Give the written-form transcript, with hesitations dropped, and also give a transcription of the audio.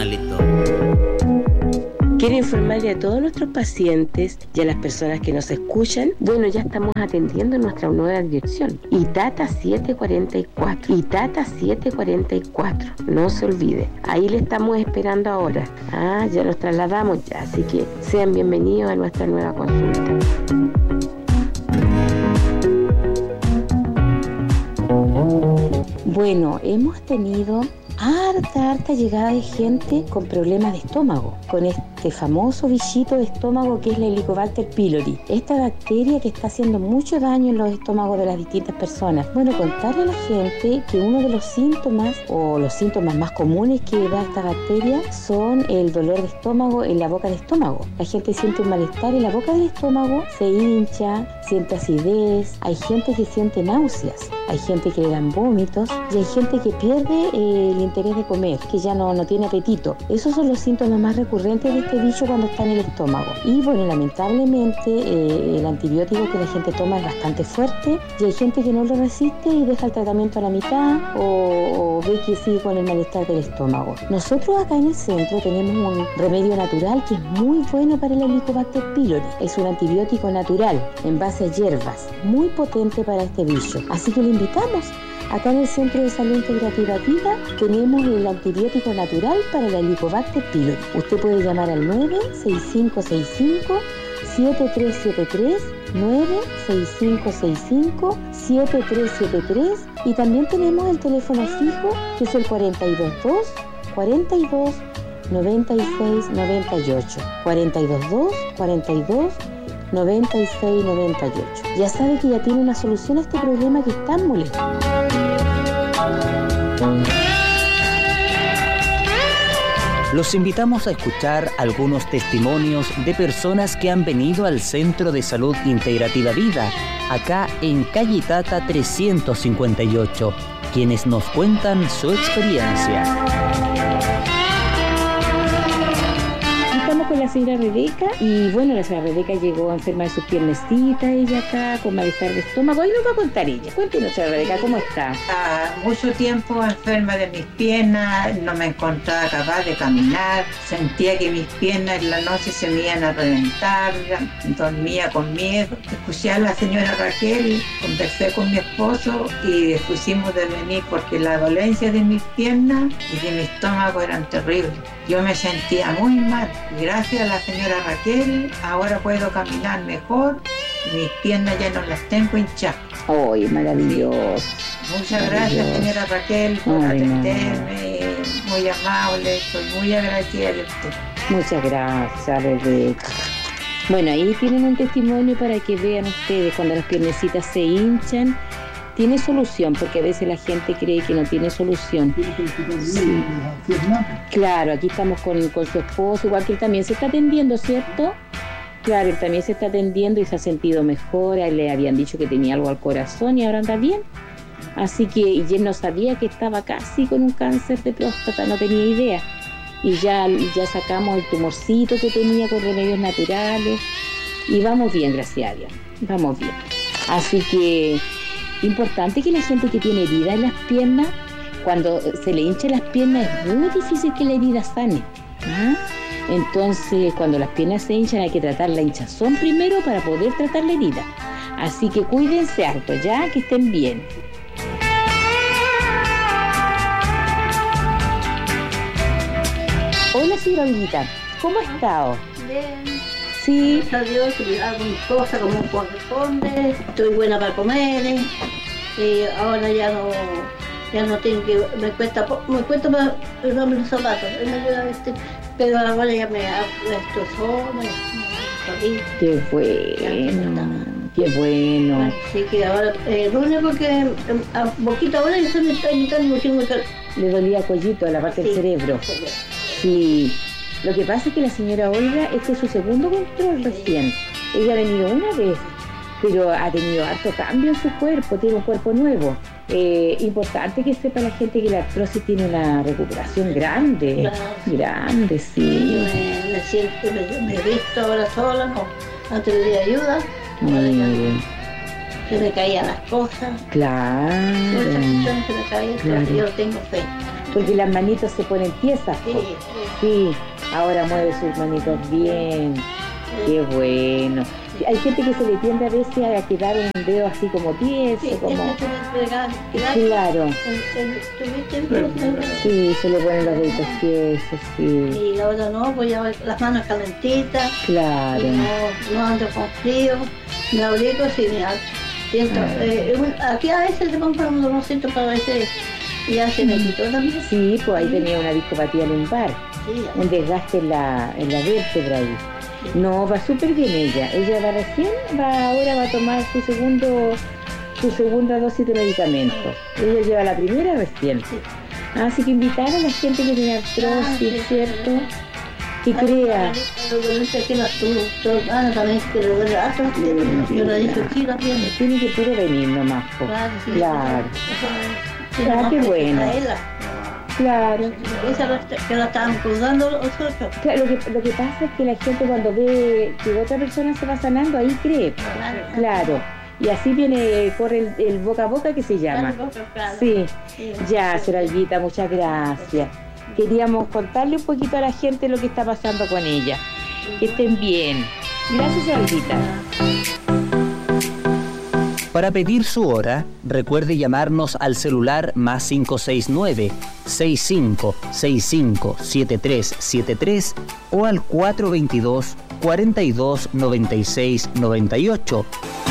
Carlito. Quiero informarle a todos nuestros pacientes y a las personas que nos escuchan, bueno, ya estamos atendiendo nuestra nueva dirección, Itata 744, Itata 744, no se olvide, ahí le estamos esperando ahora. Ya nos trasladamos ya, así que sean bienvenidos a nuestra nueva consulta. Bueno, hemos tenido harta llegada de gente con problemas de estómago, con este famoso bichito de estómago que es la Helicobacter pylori, esta bacteria que está haciendo mucho daño en los estómagos de las distintas personas. Bueno, contarle a la gente que uno de los síntomas o los síntomas más comunes que da esta bacteria son el dolor de estómago en la boca del estómago. La gente siente un malestar en la boca del estómago, se hincha, siente acidez, hay gente que siente náuseas, hay gente que le dan vómitos y hay gente que pierde el interés de comer, que ya no tiene apetito. Esos son los síntomas más recurrentes de este bicho cuando está en el estómago. Y bueno, lamentablemente el antibiótico que la gente toma es bastante fuerte y hay gente que no lo resiste y deja el tratamiento a la mitad o ve que sigue con el malestar del estómago. Nosotros acá en el centro tenemos un remedio natural que es muy bueno para el Helicobacter pylori. Es un antibiótico natural en base a hierbas, muy potente para este bicho. Así que le invitamos. Acá en el Centro de Salud Integrativa Vida tenemos el antibiótico natural para la Helicobacter pylori. Usted puede llamar al 96565-7373, 96565-7373 y también tenemos el teléfono fijo que es el 422 42 96 98, 422 42 96 98. Ya sabe que ya tiene una solución a este problema que es tan molesto. Los invitamos a escuchar algunos testimonios de personas que han venido al Centro de Salud Integrativa Vida, acá en calle Itata 358, quienes nos cuentan su experiencia. Con la señora Rebeca y bueno, la señora Rebeca llegó enferma de sus piernecitas, ella acá con malestar de estómago, ahí nos va a contar ella. Cuéntenos, señora Rebeca, ¿cómo está? Mucho tiempo enferma de mis piernas, no me encontraba capaz de caminar, sentía que mis piernas en la noche se me iban a reventar, dormía con miedo. Escuché a la señora Raquel, conversé con mi esposo y pusimos de venir porque la dolencia de mis piernas y de mi estómago eran terribles. Yo me sentía muy mal. Gracias a la señora Raquel, ahora puedo caminar mejor. Mis piernas ya no las tengo hinchadas. ¡Ay, maravilloso! Muchas gracias, señora Raquel, por atenderme. Muy amable, estoy muy agradecida de usted. Muchas gracias, Rebeca. Bueno, ahí tienen un testimonio para que vean ustedes cuando las piernecitas se hinchan. Tiene solución, porque a veces la gente cree que no tiene solución. Sí. Claro, aquí estamos con su esposo, igual que él también se está atendiendo, ¿cierto? Claro, él también se está atendiendo y se ha sentido mejor. A él le habían dicho que tenía algo al corazón y ahora anda bien. Así que y él no sabía que estaba casi con un cáncer de próstata, no tenía idea. Y ya sacamos el tumorcito que tenía con remedios naturales. Y vamos bien, gracias a Dios. Vamos bien. Así que importante que la gente que tiene herida en las piernas, cuando se le hinchan las piernas es muy difícil que la herida sane. Entonces, cuando las piernas se hinchan hay que tratar la hinchazón primero para poder tratar la herida. Así que cuídense harto, ya, que estén bien. Hola, señora Olguita, ¿cómo ha estado? Bien. Sí. Gracias a Dios, que hago mis cosas como corresponde, estoy buena para comer, ahora ya no tengo que, me cuesta para ponerme los zapatos, me ayuda a vestir, pero ahora ya me estoy sola, Qué bueno. Así que ahora, lo único que a poquito ahora ya se me está indicando porque le dolía cuellito a la parte del cerebro. Sí. Lo que pasa es que la señora Olga, este es su segundo control recién. Ella ha venido una vez, pero ha tenido harto cambio en su cuerpo, tiene un cuerpo nuevo. Importante que sepa la gente que la artrosis tiene una recuperación grande. Claro. Grande, sí. Me he visto ahora sola, no. Antes le di ayuda, se me caían las cosas. Claro. Muchas cuestiones se me caían, Claro. Yo tengo fe. porque las manitos se ponen tiesas. Sí, ahora mueve sus manitos bien. Qué bueno. Hay gente que se le tiende a veces a quedar un dedo así como tieso, como... Claro. Sí, se le ponen los deditos tiesos, sí. Y ahora no, pues ya las manos calentitas. Claro. No ando con frío, me abrigo y me siento. Aquí a veces le pongo un dolorcito, pero a veces ya se me quitó también. Sí, pues ahí tenía una discopatía lumbar, Sí, un desgaste en la vértebra ahí. No, va súper bien ella. Ella ahora va a tomar su segunda dosis de medicamentos. Ella lleva la primera recién. Así que invitar a la gente que tiene artrosis, ¿cierto? Que crea. Tiene que puro venir nomás. Claro. Ah, qué bueno. Claro. Esa que la estaban cuidando nosotros. Claro, lo que pasa es que la gente cuando ve que otra persona se va sanando, ahí cree. Claro. Y así corre el boca a boca que se llama. Sí. Ya, Sorayita, muchas gracias. Queríamos contarle un poquito a la gente lo que está pasando con ella. Que estén bien. Gracias, Sorayita. Para pedir su hora, recuerde llamarnos al celular +569 65 65 7373 o al 422 42 96 98.